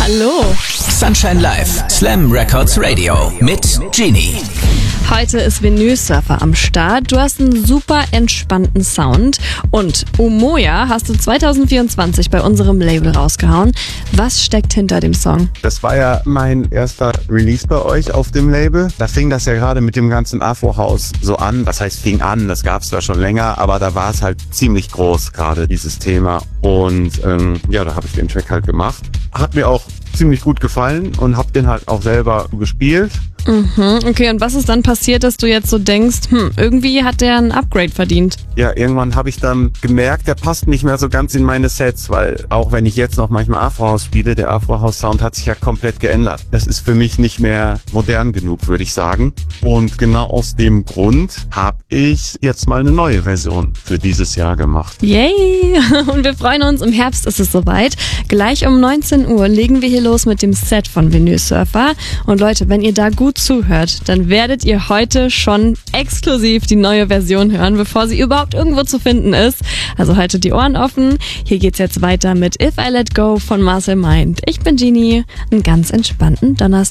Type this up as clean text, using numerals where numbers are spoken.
Hallo. Sunshine Live, Slam Records Radio mit Genie. Heute ist Vinyl Surfer am Start. Du hast einen super entspannten Sound. Und Umoja hast du 2024 bei unserem Label rausgehauen. Was steckt hinter dem Song? Das war ja mein erster Release bei euch auf dem Label. Da fing das ja gerade mit dem ganzen Afro-House so an. Was heißt fing an? Das gab es da schon länger, aber da war es halt ziemlich groß, gerade dieses Thema. Und da habe ich den Track halt gemacht. Hat mir auch ziemlich gut gefallen und habe den halt auch selber gespielt. Okay, und was ist dann passiert, dass du jetzt so denkst, irgendwie hat der ein Upgrade verdient? Ja, irgendwann habe ich dann gemerkt, der passt nicht mehr so ganz in meine Sets, weil auch wenn ich jetzt noch manchmal Afro-House spiele, der Afro-House-Sound hat sich ja komplett geändert. Das ist für mich nicht mehr modern genug, würde ich sagen. Und genau aus dem Grund habe ich jetzt mal eine neue Version für dieses Jahr gemacht. Yay! Und wir freuen uns, im Herbst ist es soweit. Gleich um 19 Uhr legen wir hier los mit dem Set von Vinyl Surfer. Und Leute, wenn ihr da gut zuhört, dann werdet ihr heute schon exklusiv die neue Version hören, bevor sie überhaupt irgendwo zu finden ist. Also haltet die Ohren offen. Hier geht's jetzt weiter mit If I Let Go von Marcel Mind. Ich bin Genie. Einen ganz entspannten Donnerstag.